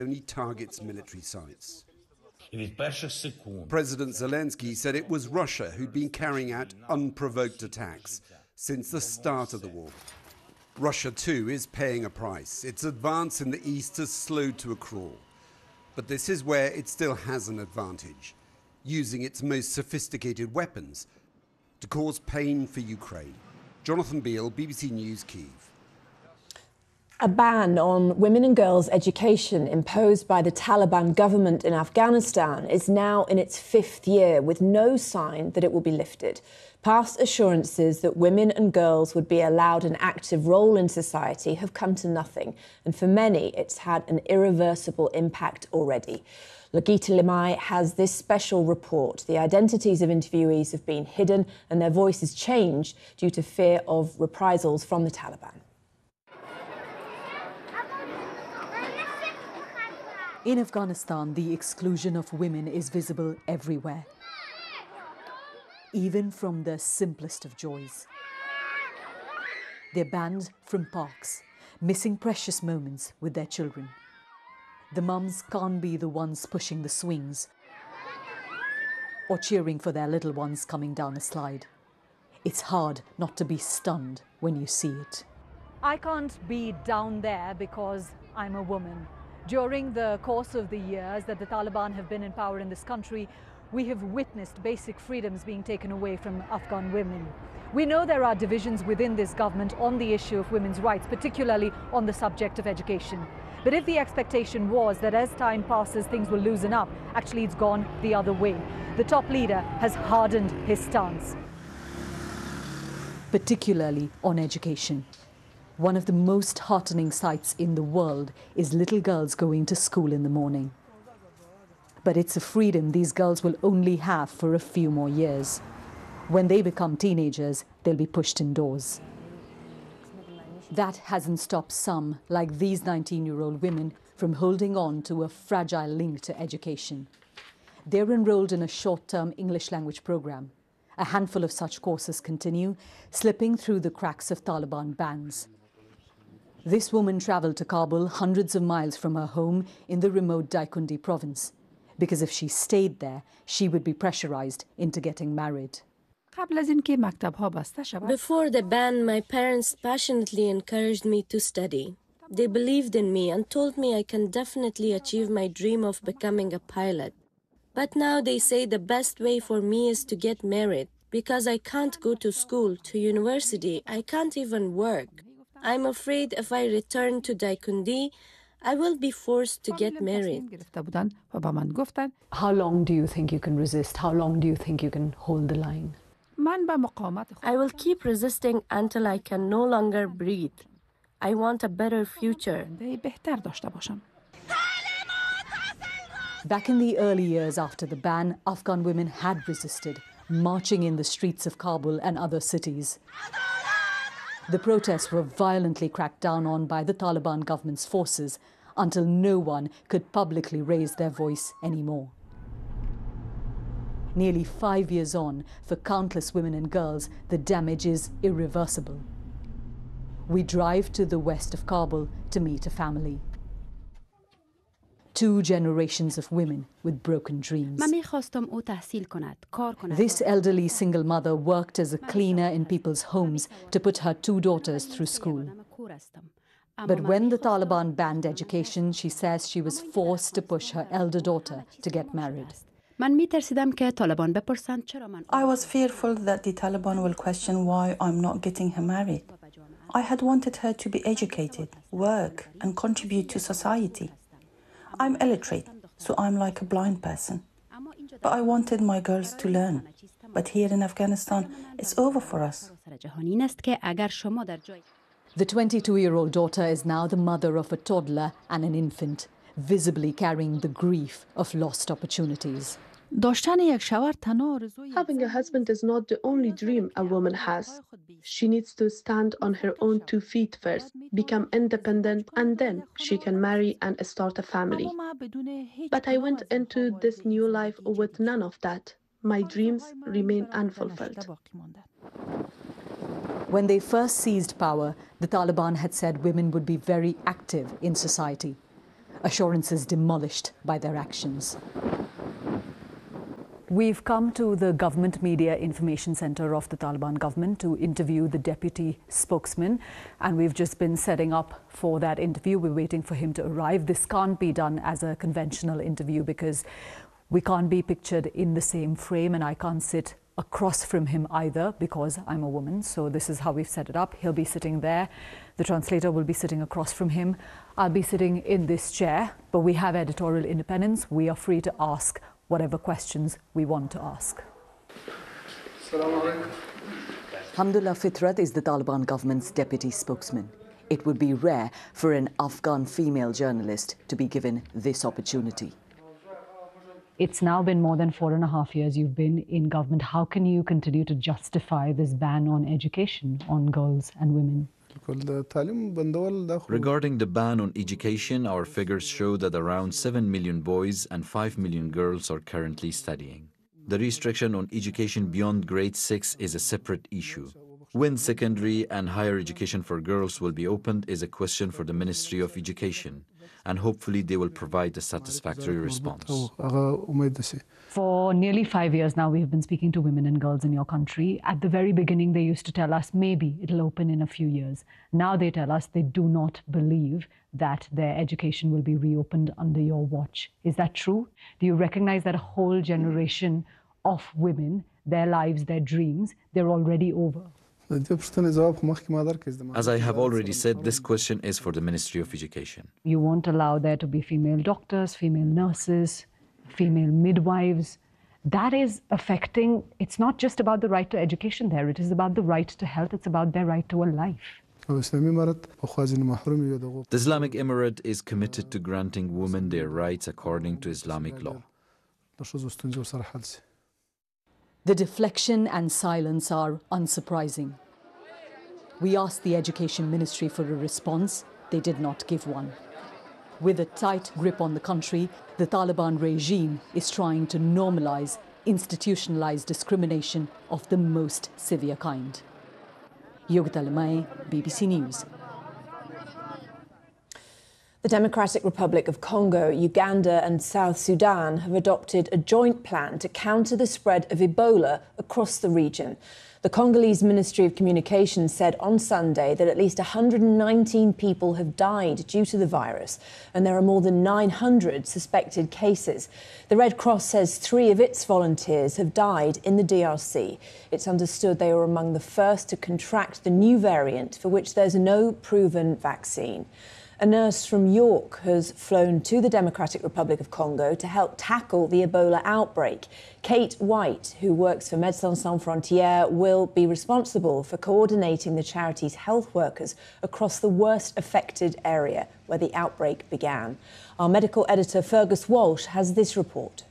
only targets military sites. President Zelensky said it was Russia who'd been carrying out unprovoked attacks since the start of the war. Russia, too, is paying a price. Its advance in the east has slowed to a crawl. But this is where it still has an advantage, using its most sophisticated weapons to cause pain for Ukraine. Jonathan Beale, BBC News, Kyiv. A ban on women and girls' education imposed by the Taliban government in Afghanistan is now in its 5th year, with no sign that it will be lifted. Past assurances that women and girls would be allowed an active role in society have come to nothing, and for many it's had an irreversible impact already. Lagita Limai has this special report. The identities of interviewees have been hidden and their voices changed due to fear of reprisals from the Taliban. In Afghanistan, the exclusion of women is visible everywhere, even from the simplest of joys. They're banned from parks, missing precious moments with their children. The mums can't be the ones pushing the swings or cheering for their little ones coming down a slide. It's hard not to be stunned when you see it. I can't be down there because I'm a woman. During the course of the years that the Taliban have been in power in this country, we have witnessed basic freedoms being taken away from Afghan women. We know there are divisions within this government on the issue of women's rights, particularly on the subject of education. But if the expectation was that as time passes things will loosen up, actually it's gone the other way. The top leader has hardened his stance. Particularly on education. One of the most heartening sights in the world is little girls going to school in the morning. But it's a freedom these girls will only have for a few more years. When they become teenagers, they'll be pushed indoors. That hasn't stopped some, like these 19-year-old women, from holding on to a fragile link to education. They're enrolled in a short-term English language program. A handful of such courses continue, slipping through the cracks of Taliban bans. This woman travelled to Kabul hundreds of miles from her home in the remote Daikundi province, because if she stayed there, she would be pressurized into getting married. Before the ban, my parents passionately encouraged me to study. They believed in me and told me I can definitely achieve my dream of becoming a pilot. But now they say the best way for me is to get married, because I can't go to school, to university, I can't even work. I'm afraid if I return to Daikundi, I will be forced to get married. How long do you think you can resist? How long do you think you can hold the line? I will keep resisting until I can no longer breathe. I want a better future. Back in the early years after the ban, Afghan women had resisted, marching in the streets of Kabul and other cities. The protests were violently cracked down on by the Taliban government's forces until no one could publicly raise their voice anymore. Nearly 5 years on, for countless women and girls, the damage is irreversible. We drive to the west of Kabul to meet a family. 2 generations of women with broken dreams. This elderly single mother worked as a cleaner in people's homes to put her 2 daughters through school. But when the Taliban banned education, she says she was forced to push her elder daughter to get married. I was fearful that the Taliban will question why I'm not getting her married. I had wanted her to be educated, work, and contribute to society. I'm illiterate, so I'm like a blind person. But I wanted my girls to learn. But here in Afghanistan, it's over for us. The 22-year-old daughter is now the mother of a toddler and an infant, visibly carrying the grief of lost opportunities. Having a husband is not the only dream a woman has. She needs to stand on her own 2 feet first, become independent, and then she can marry and start a family. But I went into this new life with none of that. My dreams remain unfulfilled. When they first seized power, the Taliban had said women would be very active in society. assurances demolished by their actions. We've come to the Government Media Information Centre of the Taliban government to interview the deputy spokesman, and we've just been setting up for that interview. We're waiting for him to arrive. This can't be done as a conventional interview because we can't be pictured in the same frame, and I can't sit across from him either because I'm a woman. So this is how we've set it up. He'll be sitting there. The translator will be sitting across from him. I'll be sitting in this chair, but we have editorial independence. We are free to ask whatever questions we want to ask. Hamdullah Fitrat is the Taliban government's deputy spokesman. It would be rare for an Afghan female journalist to be given this opportunity. It's now been more than 4.5 years you've been in government. How can you continue to justify this ban on education on girls and women? Regarding the ban on education, our figures show that around 7 million boys and 5 million girls are currently studying. The restriction on education beyond grade 6 is a separate issue. When secondary and higher education for girls will be opened is a question for the Ministry of Education, and hopefully they will provide a satisfactory response. For nearly 5 years now, we've been speaking to women and girls in your country. At the very beginning, they used to tell us maybe it'll open in a few years. Now they tell us they do not believe that their education will be reopened under your watch. Is that true? Do you recognize that a whole generation of women, their lives, their dreams, they're already over? As I have already said, this question is for the Ministry of Education. You won't allow there to be female doctors, female nurses, female midwives. That is affecting, it's not just about the right to education there, it is about the right to health, it's about their right to a life. The Islamic Emirate is committed to granting women their rights according to Islamic law. The deflection and silence are unsurprising. We asked the Education Ministry for a response. They did not give one. With a tight grip on the country, the Taliban regime is trying to normalize institutionalized discrimination of the most severe kind. Yogita Lemay, BBC News. The Democratic Republic of Congo, Uganda and South Sudan have adopted a joint plan to counter the spread of Ebola across the region. The Congolese Ministry of Communications said on Sunday that at least 119 people have died due to the virus, and there are more than 900 suspected cases. The Red Cross says 3 of its volunteers have died in the DRC. It's understood they were among the first to contract the new variant, for which there's no proven vaccine. A nurse from York has flown to the Democratic Republic of Congo to help tackle the Ebola outbreak. Kate White, who works for Médecins Sans Frontières, will be responsible for coordinating the charity's health workers across the worst affected area where the outbreak began. Our medical editor Fergus Walsh has this report.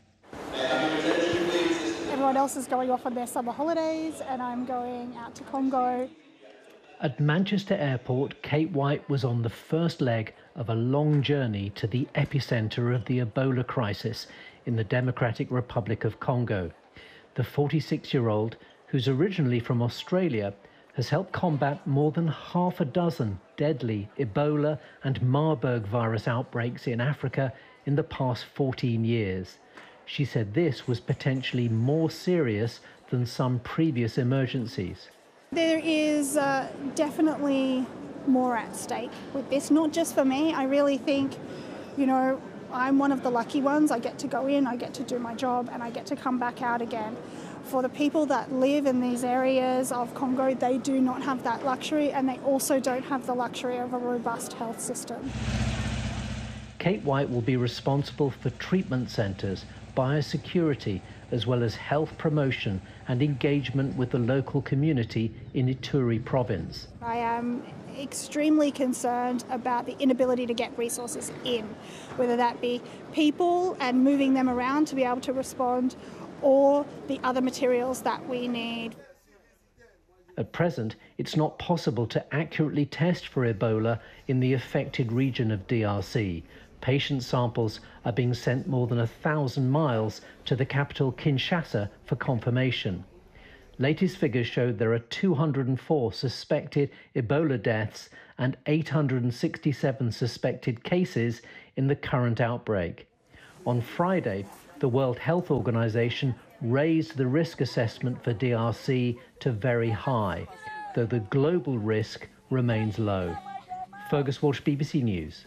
Everyone else is going off on their summer holidays and I'm going out to Congo. At Manchester Airport, Kate White was on the first leg of a long journey to the epicentre of the Ebola crisis in the Democratic Republic of Congo. The 46-year-old, who's originally from Australia, has helped combat more than half a dozen deadly Ebola and Marburg virus outbreaks in Africa in the past 14 years. She said this was potentially more serious than some previous emergencies. There is definitely more at stake with this, not just for me. I really think, you know, I'm one of the lucky ones. I get to go in, I get to do my job, and I get to come back out again. For the people that live in these areas of Congo, they do not have that luxury, and they also don't have the luxury of a robust health system. Kate White will be responsible for treatment centres, biosecurity, as well as health promotion and engagement with the local community in Ituri province. I am extremely concerned about the inability to get resources in, whether that be people and moving them around to be able to respond, or the other materials that we need. At present, it's not possible to accurately test for Ebola in the affected region of DRC. Patient samples are being sent more than 1,000 miles to the capital Kinshasa for confirmation. Latest figures show there are 204 suspected Ebola deaths and 867 suspected cases in the current outbreak. On Friday, the World Health Organization raised the risk assessment for DRC to very high, though the global risk remains low. Fergus Walsh, BBC News.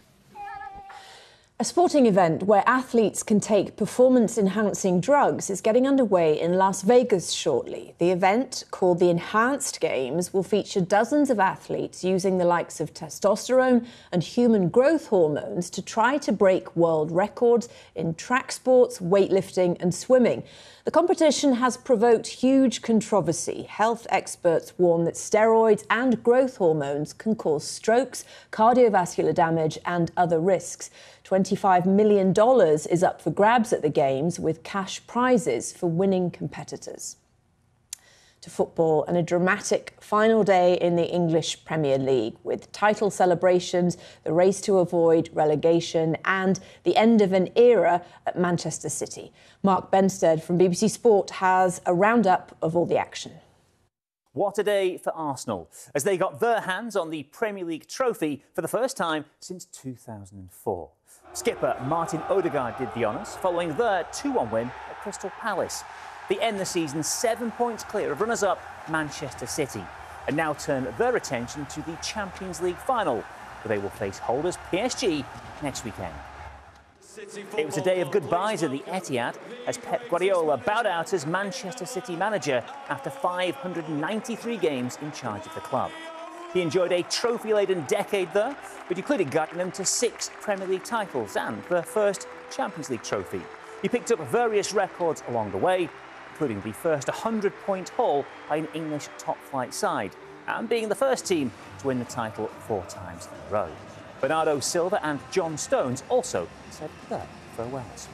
A sporting event where athletes can take performance-enhancing drugs is getting underway in Las Vegas shortly. The event, called the Enhanced Games, will feature dozens of athletes using the likes of testosterone and human growth hormones to try to break world records in track sports, weightlifting and swimming. The competition has provoked huge controversy. Health experts warn that steroids and growth hormones can cause strokes, cardiovascular damage and other risks. $25 million is up for grabs at the Games, with cash prizes for winning competitors. To football, and a dramatic final day in the English Premier League, with title celebrations, the race to avoid relegation and the end of an era at Manchester City. Mark Benstead from BBC Sport has a roundup of all the action. What a day for Arsenal, as they got their hands on the Premier League trophy for the first time since 2004. Skipper Martin Odegaard did the honours, following their 2-1 win at Crystal Palace. They end the season 7 points clear of runners-up Manchester City, and now turn their attention to the Champions League final, where they will face holders PSG next weekend. It was a day of goodbyes at the Etihad, as Pep Guardiola bowed out as Manchester City manager after 593 games in charge of the club. He enjoyed a trophy-laden decade there, which included guiding them to 6 Premier League titles and their first Champions League trophy. He picked up various records along the way, including the first 100-point haul by an English top-flight side, and being the first team to win the title 4 times in a row. Bernardo Silva and John Stones also said their farewells.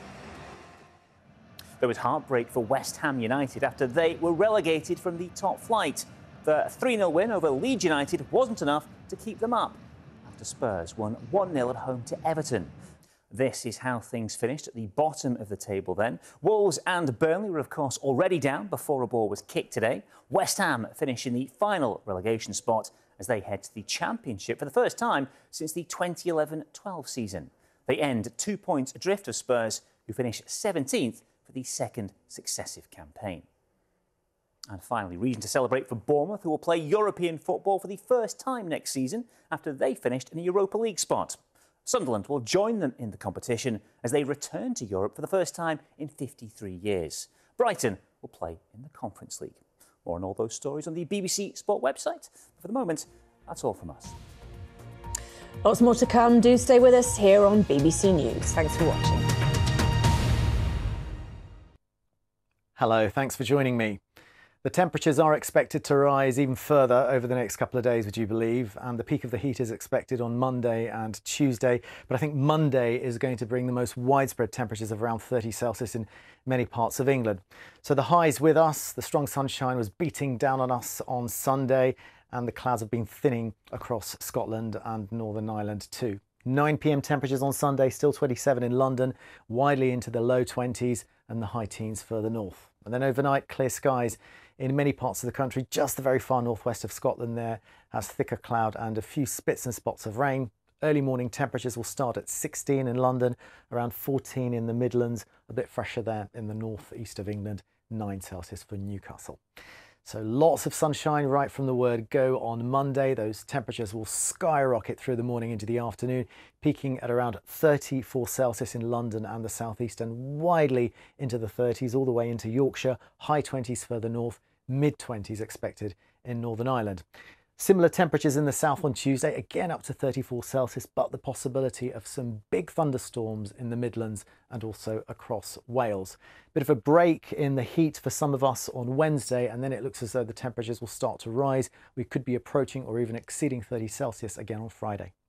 There was heartbreak for West Ham United after they were relegated from the top flight. The 3-0 win over Leeds United wasn't enough to keep them up, after Spurs won 1-0 at home to Everton. This is how things finished at the bottom of the table then. Wolves and Burnley were, of course, already down before a ball was kicked today. West Ham finish in the final relegation spot as they head to the Championship for the first time since the 2011-12 season. They end 2 points adrift of Spurs, who finish 17th for the second successive campaign. And finally, reason to celebrate for Bournemouth, who will play European football for the first time next season after they finished in a Europa League spot. Sunderland will join them in the competition as they return to Europe for the first time in 53 years. Brighton will play in the Conference League. More on all those stories on the BBC Sport website. But for the moment, that's all from us. Lots more to come. Do stay with us here on BBC News. Thanks for watching. Hello, thanks for joining me. The temperatures are expected to rise even further over the next couple of days, would you believe? And the peak of the heat is expected on Monday and Tuesday. But I think Monday is going to bring the most widespread temperatures of around 30 Celsius in many parts of England. So the highs with us, the strong sunshine was beating down on us on Sunday, and the clouds have been thinning across Scotland and Northern Ireland too. 9 p.m. temperatures on Sunday, still 27 in London, widely into the low 20s and the high teens further north. And then overnight, clear skies in many parts of the country. Just the very far northwest of Scotland there has thicker cloud and a few spits and spots of rain. Early morning temperatures will start at 16 in London, around 14 in the Midlands, a bit fresher there in the north east of England, 9 Celsius for Newcastle. So lots of sunshine right from the word go on Monday. Those temperatures will skyrocket through the morning into the afternoon, peaking at around 34 Celsius in London and the southeast, and widely into the 30s all the way into Yorkshire, high 20s further north, mid 20s expected in Northern Ireland. Similar temperatures in the south on Tuesday, again up to 34 Celsius, but the possibility of some big thunderstorms in the Midlands and also across Wales. Bit of a break in the heat for some of us on Wednesday, and then it looks as though the temperatures will start to rise. We could be approaching or even exceeding 30 Celsius again on Friday.